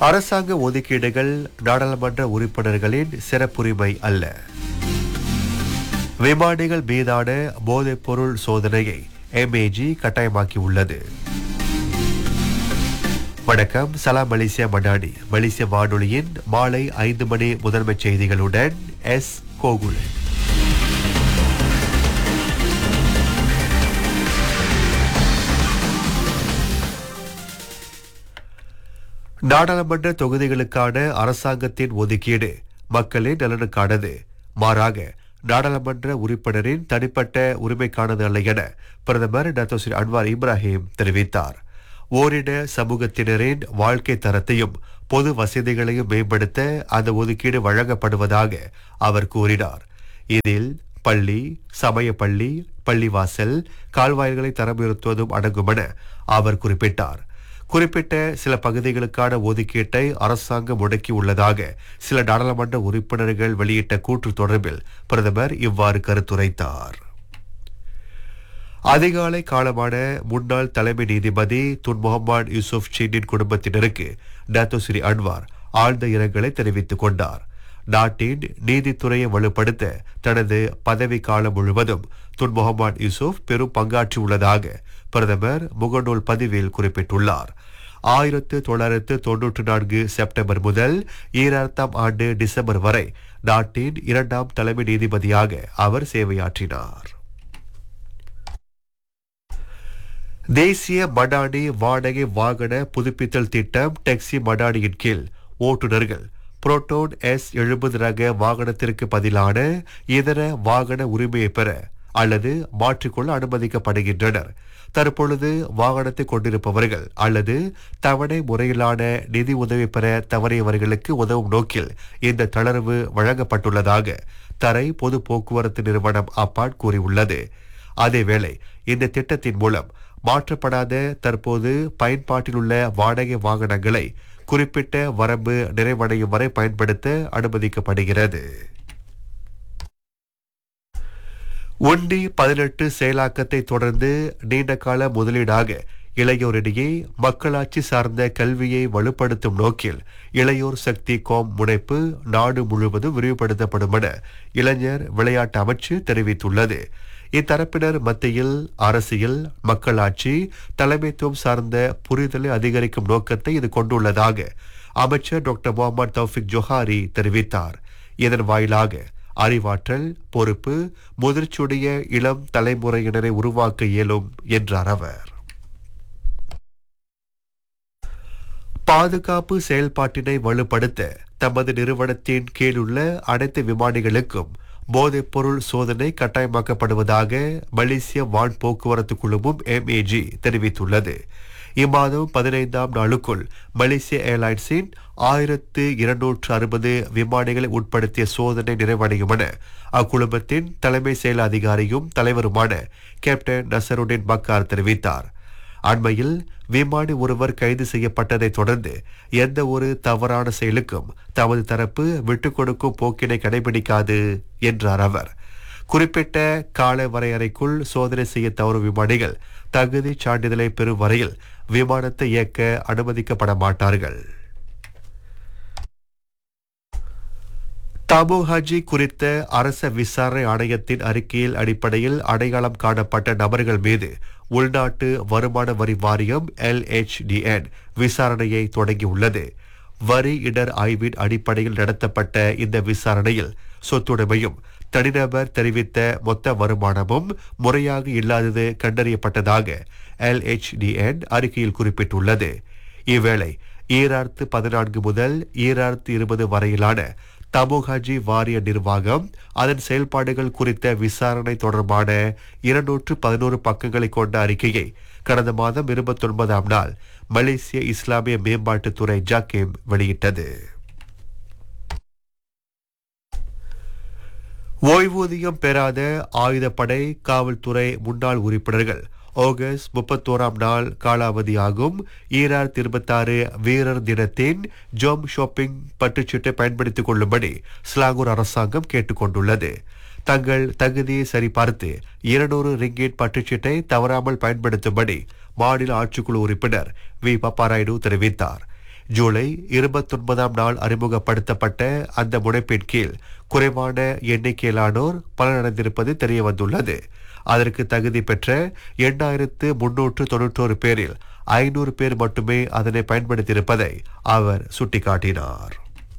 அரசாங்க ஒதுக்கீடுகள் நாடாளுமன்ற உறுப்பினர்களின் சிறப்புரிமை அல்ல. விமானிகள் மீதான போதைப்பொருள் சோதனையை MAG கட்டாயமாக்கியுள்ளது. வணக்கம், சலாம் மலேசியா மடானி. மலேசிய வானொலியின் மாலை 5 மணி முதன்மைச் செய்திகளுடன் S. கோகுலன். நாடாளுமன்ற தொகுதிகளுக்கான அரசாங்கத்தின் ஒதுக்கீடு மக்களின் நலனுக்கானது, மாறாக நாடாளுமன்ற உறுப்பினரின் தனிப்பட்ட உரிமைக்கானது அல்ல என பிரதமர் டாக்டர் ஸ்ரீ அன்வார் இப்ராஹிம் தெரிவித்தார். ஓரின சமூகத்தினரின் வாழ்க்கை தரத்தையும் பொது வசதிகளையும் மேம்படுத்த அந்த ஒதுக்கீடு வழங்கப்படுவதாக அவர் கூறினார். இதில் பள்ளி, சமய பள்ளி, பள்ளிவாசல், கால்வாய்களை தரம் உயர்த்துவதும் அடங்கும் என அவர் குறிப்பிட்டார். குறிப்பிட்ட சில பகுதிகளுக்கான ஒதுக்கீட்டை அரசாங்கம் முடக்கியுள்ளதாக சில நாடாளுமன்ற உறுப்பினர்கள் வெளியிட்ட கூற்று தொடர்பில் பிரதமர் இவ்வாறு கருத்துரைத்தார். அதிகாலை காலமான முன்னாள் தலைமை நீதிபதி துன் முகமது யூசுப் சீனின் குடும்பத்தினருக்கு டாக்டர் ஸ்ரீ அன்வார் ஆழ்ந்த இரங்கலை தெரிவித்துக் கொண்டார். நாட்டின் நீதித்துறையை வலுப்படுத்த தனது பதவி காலம் முழுவதும் துன் முகமது யூசுப் பெரும் பங்காற்றியுள்ளதாக பிரதமர் முகநூல் பதிவில் குறிப்பிட்டுள்ளார். 1994 செப்டம்பர் முதல் 2000 ஆண்டு டிசம்பர் வரை நாட்டின் 2ஆம் தலைமை நீதிபதியாக அவர் சேவையாற்றினார். தேசிய மடானி வாடகை வாகன புதுப்பித்தல் திட்டம் டாக்ஸி மடானியின் கீழ் ஓட்டுநர்கள் புரோட்டோன் S70 ரக வாகனத்திற்கு பதிலான இதர வாகன உரிமையை பெற அல்லது மாற்றிக்கொள்ள அனுமதிக்கப்படுகின்றனர். தற்பொழுது வாகனத்தை கொண்டிருப்பவர்கள் அல்லது தவணை முறையிலான நிதி உதவி பெற தவறியவர்களுக்கு உதவும் நோக்கில் இந்த தளர்வு வழங்கப்பட்டுள்ளதாக தரை பொது போக்குவரத்து நிறுவனம் அப்பாட் கூறியுள்ளது. அதேவேளை இந்த திட்டத்தின் மூலம் மாற்றப்படாத தற்போது பயன்பாட்டில் உள்ள வாடகை வாகனங்களை குறிப்பிட்ட வரம்பு நிறைவடையும் வரை பயன்படுத்த அனுமதிக்கப்படுகிறது. ஒண்டி 18 செயலாக்கத்தை தொடர்ந்து நீண்டகால முதலீடாக இளையோரிடையே மக்களாட்சி சார்ந்த கல்வியை வலுப்படுத்தும் நோக்கில் இளையோர் சக்தி கோம் முனைப்பு நாடு முழுவதும் விரிவுபடுத்தப்படும் என இளைஞர் விளையாட்டு அமைச்சு தெரிவித்துள்ளது. இத்தரப்பினர் மத்தியில் அரசியல், மக்களாட்சி, தலைமைத்துவம் சார்ந்த புரிதலை அதிகரிக்கும் நோக்கத்தை இது கொண்டுள்ளதாக அமைச்சர் டாக்டர் முகமது தௌஃபிக் ஜொஹாரி தெரிவித்தார். இதன் வாயிலாக அறிவாற்றல், பொறுப்பு, முதிர்ச்சியுடைய இளம் தலைமுறையினரை உருவாக்க இயலும் என்றார் அவர். பாதுகாப்பு செயல்பாட்டினை வலுப்படுத்த தமது நிறுவனத்தின் கீழுள்ள அனைத்து விமானிகளுக்கும் போதைப்பொருள் சோதனை கட்டாயமாக்கப்படுவதாக மலேசிய வான் போக்குவரத்து குழுமம் MAG தெரிவித்துள்ளது. இம்மாதம் 15ஆம் நாளுக்குள் மலேசிய ஏர்லைன்ஸின் 1260 விமானிகளை உட்படுத்திய சோதனை நிறைவடையும் என அக்குழுமத்தின் தலைமை செயல் அதிகாரியும் தலைவருமான கேப்டன் நசருடின் பக்கார் தெரிவித்தார். அண்மையில் விமானி ஒருவர் கைது செய்யப்பட்டதை தொடர்ந்து எந்த ஒரு தவறான செயலுக்கும் தமது தரப்பு விட்டுக் கொடுக்கும் போக்கினை கடைபிடிக்காது என்றார் அவர். குறிப்பிட்ட கால வரையறைக்குள் சோதனை செய்ய தவறும் விமானிகள் தகுதி சான்றிதழை பெறும் வரையில் விமானத்தை இயக்க அனுமதிக்கப்பட மாட்டார்கள். தாபோ ஹாஜி குறித்த அரச விசாரணை ஆணையத்தின் அறிக்கையில் அடிப்படையில் அடையாளம் காணப்பட்ட நபர்கள் மீது உள்நாட்டு வருமான வரி வாரியம் LHDN விசாரணையை தொடங்கியுள்ளது. வரி இடர் ஆய்வின் அடிப்படையில் நடத்தப்பட்ட இந்த விசாரணையில் சொத்துடைமையும் தனிநபர் தெரிவித்த மொத்த வருமானமும் முறையாக இல்லாதது கண்டறியப்பட்டதாக LHDN அறிக்கையில் குறிப்பிட்டுள்ளது. இவ்வேளை 2014 முதல் 2020 வரையிலான தமுகாஜி வாரிய நிர்வாகம் அதன் செயல்பாடுகள் குறித்த விசாரணை தொடர்பான 211 பக்கங்களை கொண்ட அறிக்கையை கடந்த மாதம் 29ஆம் நாள் மலேசிய இஸ்லாமிய மேம்பாட்டுத்துறை ஜாக்கேம் வெளியிட்டது. ஓய்வூதியம் பெறாத ஆயுதப்படை காவல்துறை முன்னாள் உறுப்பினர்கள் ஆகஸ்ட் 31ஆம் நாள் காலாவதியாகும் 2026 வீரர் தினத்தின் ஜோம் ஷாப்பிங் பட்டுச்சீட்டை பயன்படுத்திக் கொள்ளும்படி ஸ்லாங்கூர் அரசாங்கம் கேட்டுக் கொண்டுள்ளது. தங்கள் தகுதியை சரிபார்த்து 200 ரிங்கேட் பட்டுச்சீட்டை தவறாமல் பயன்படுத்தும்படி மாநில ஆட்சிக்குழு உறுப்பினர் வி பப்பாராயுடு தெரிவித்தார். ஜூலை 29ஆம் நாள் அறிமுகப்படுத்தப்பட்ட அந்த முனைப்பின் கீழ் குறைவான எண்ணிக்கையிலானோர் பலனடைந்திருப்பது தெரியவந்துள்ளது. அதற்கு தகுதி பெற்ற 8,391 பேரில் 500 பேர் மட்டுமே அதனை பயன்படுத்தியிருப்பதை அவர் சுட்டிக்காட்டினார்.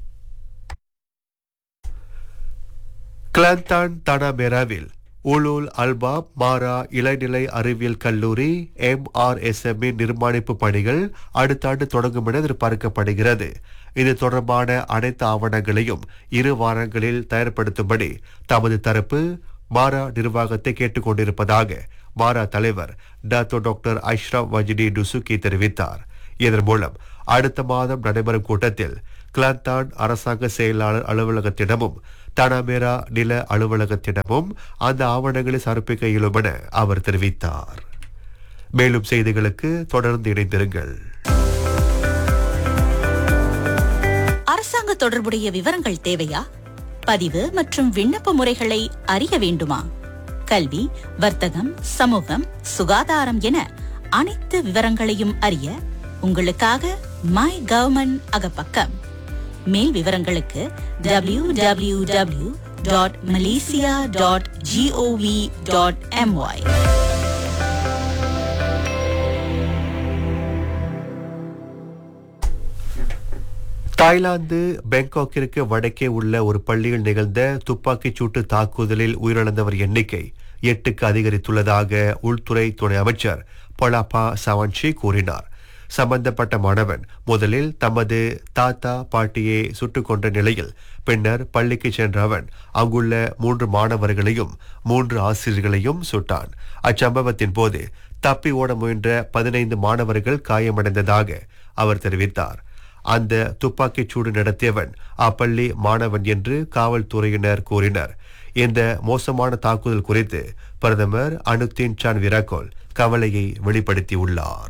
கிளாந்தான் தனாமேராவில் உலுல் அல்பாப் மாரா இளநிலை அறிவியல் கல்லூரி MRSM நிர்மாணிப்பு பணிகள் அடுத்த ஆண்டு தொடங்கும் என எதிர்பார்க்கப்படுகிறது. இது தொடர்பான அனைத்து ஆவணங்களையும் 2 வாரங்களில் தயார்படுத்தும்படி தமது தரப்பு மாரா நிர்வாகத்தை கேட்டுக் கொண்டிருப்பதாக மாரா தலைவர் டாக்டர் அஷ்ரப் வஜிடி டுசுகி தெரிவித்தார். இதன் மூலம் அடுத்த மாதம் நடைபெறும் கூட்டத்தில் கிளாந்தான் அரசாங்க செயலாளர் அலுவலகத்திடமும் தனாமேரா நில அலுவலகத்திடமும் அந்த ஆவணங்களை சமர்ப்பிக்க இயலும் என அவர் தெரிவித்தார். மேலும் செய்திகளுக்கு தொடர்ந்து இணைந்திருங்கள். அரசாங்க தொடர்புடைய விவரங்கள் தேவையா? பதிவு மற்றும் விண்ணப்ப முறைகளை அறிய வேண்டுமா? கல்வி, வர்த்தகம், சமூகம், சுகாதாரம் என அனைத்து விவரங்களையும் அறிய உங்களுக்காக மை கவர்மெண்ட் அகப்பக்கம். மேல் விவரங்களுக்கு www.malaysia.gov.my. தாய்லாந்து பேங்காக்கிற்கு வடக்கே உள்ள ஒரு பள்ளியில் நிகழ்ந்த துப்பாக்கிச் சூட்டு தாக்குதலில் உயிரிழந்தவர் எண்ணிக்கை 8க்கு அதிகரித்துள்ளதாக உள்துறை துணை அமைச்சர் பொலாபா சவான்ஷி கூறினார். சம்பந்தப்பட்ட மாணவன் முதலில் தமது தாத்தா பாட்டியை சுட்டுக் கொண்ட நிலையில் பின்னர் பள்ளிக்கு சென்ற அவன் அங்குள்ள 3 மாணவர்களையும் 3 ஆசிரியர்களையும் சுட்டான். அச்சம்பவத்தின் போது தப்பி ஓட முயன்ற 15 மாணவர்கள் காயமடைந்ததாக அவர் தெரிவித்தார். அந்த துப்பாக்கிச் சூடு நடத்தியவன் அப்பள்ளி மாணவன் என்று காவல்துறையினர் கூறினர். இந்த மோசமான தாக்குதல் குறித்து பிரதமர் அனுதீன் சான் விராகோல் கவலையை வெளிப்படுத்தியுள்ளார்.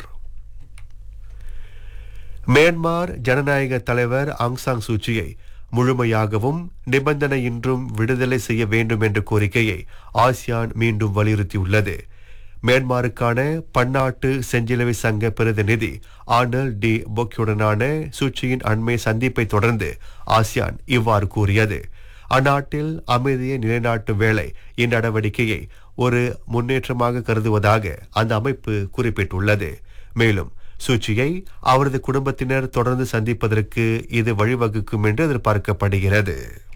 மியான்மர் ஜனநாயக தலைவர் ஆங் சாங் சூச்சியை முழுமையாகவும் நிபந்தனையின்றும் விடுதலை செய்ய வேண்டும் என்ற கோரிக்கையை ஆசியான் மீண்டும் வலியுறுத்தியுள்ளது. மியான்மருக்கான பன்னாட்டு செஞ்சிலுவை சங்க பிரதிநிதி ஆர்னல் டி பொக்கியுடனான சூச்சியின் அண்மை சந்திப்பை தொடர்ந்து ஆசியான் இவ்வாறு கூறியது. அந்நாட்டில் அமைதியை நிலைநாட்டும் வேளை இந்நடவடிக்கையை ஒரு முன்னேற்றமாக கருதுவதாக அந்த அமைப்பு குறிப்பிட்டுள்ளது. மேலும் சூச்சியை அவரது குடும்பத்தினர் தொடர்ந்து சந்திப்பதற்கு இது வழிவகுக்கும் என்று எதிர்பார்க்கப்படுகிறது.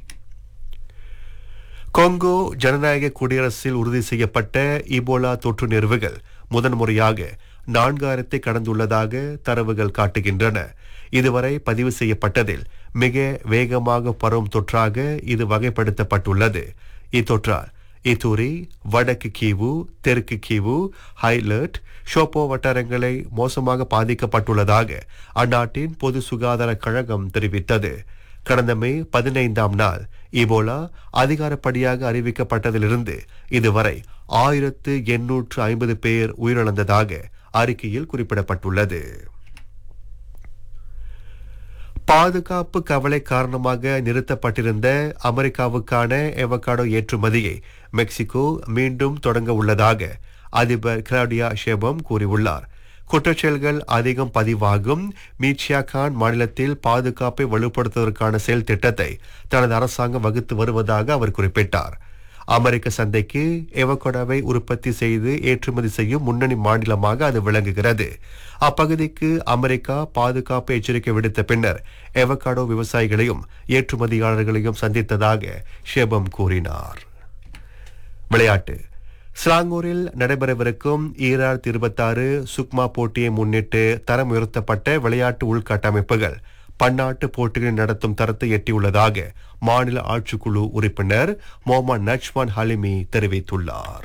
கொங்கோ ஜனநாயக குடியரசில் உறுதி செய்யப்பட்ட இபோலா தொற்று நிறுவுகள் முதன்முறையாக 4,000 கடந்துள்ளதாக தரவுகள் காட்டுகின்றன. இதுவரை பதிவு செய்யப்பட்டதில் மிக வேகமாக பரவும் தொற்றாக இது வகைப்படுத்தப்பட்டுள்ளது. இத்தொற்றால் இத்தூரி, வடக்கு கீவு, தெற்கு கீவு, ஹைலர்ட், ஷோப்போ வட்டாரங்களை மோசமாக பாதிக்கப்பட்டுள்ளதாக அந்நாட்டின் பொது சுகாதார கழகம் தெரிவித்தது. கடந்த மே 15ஆம் நாள் இபோலா அதிகாரப்படியாக அறிவிக்கப்பட்டதிலிருந்து இதுவரை 1,850 பேர் உயிரிழந்ததாக அறிக்கையில் குறிப்பிடப்பட்டுள்ளது. பாதுகாப்பு கவலை காரணமாக நிறுத்தப்பட்டிருந்த அமெரிக்காவுக்கான அவகாடோ ஏற்றுமதியை மெக்சிகோ மீண்டும் தொடங்க உள்ளதாக அதிபர் கிளாடியா ஷெபம் கூறியுள்ளார். குற்றச்செயல்கள் அதிகம் பதிவாகும் மீச்சியாகான் மாநிலத்தில் பாதுகாப்பை வலுப்படுத்துவதற்கான செயல் திட்டத்தை தனது அரசாங்கம் வகுத்து வருவதாக அவர் குறிப்பிட்டார். அமெரிக்க சந்தைக்கு அவகாடோவை உற்பத்தி செய்து ஏற்றுமதி செய்யும் முன்னணி மாநிலமாக அது விளங்குகிறது. அப்பகுதிக்கு அமெரிக்கா பாதுகாப்பு எச்சரிக்கை விடுத்த பின்னர் அவகாடோ விவசாயிகளையும் ஏற்றுமதியாளர்களையும் சந்தித்ததாக ஷெபம் கூறினார். விளையாட்டு. ஸ்லாங்கூரில் நடைபெறவிருக்கும் 2026 சுக்மா போட்டியை முன்னிட்டு தரம் உயர்த்தப்பட்ட விளையாட்டு உள்கட்டமைப்புகள் பன்னாட்டு போட்டிகளை நடத்தும் தரத்தை எட்டியுள்ளதாக மாநில ஆட்சிக்குழு உறுப்பினர் முகமது நஜ்மான் ஹலிமி தெரிவித்துள்ளார்.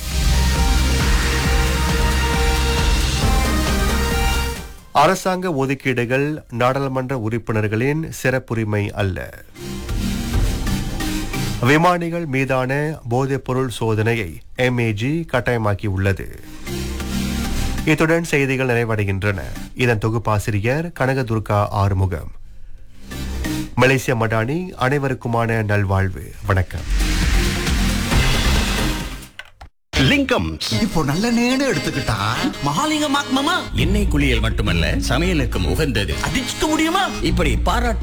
அரசாங்க ஒதுக்கீடுகள் நாடாளுமன்ற உறுப்பினர்களின் சிறப்புரிமை அல்ல. விமானிகள் மீதான போதைப்பொருள் சோதனையை MAG கட்டாயமாக்கியுள்ளது. இத்துடன் செய்திகள் நிறைவடைகின்றன. இதன் தொகுப்பாசிரியர் கனகதுர்கா ஆறுமுகம். மலேசிய மடானி அனைவருக்குமான நல்வாழ்வு. வணக்கம். லிங்கம். இப்போ நல்ல நேரம் எடுத்துக்கிட்டா மகாலிங்கம் மாமா எண்ணெய் குளியல் மட்டுமல்ல சமையலுக்கும் உகந்தது. அடிச்சுக்க முடியுமா? இப்படி பாராட்டும்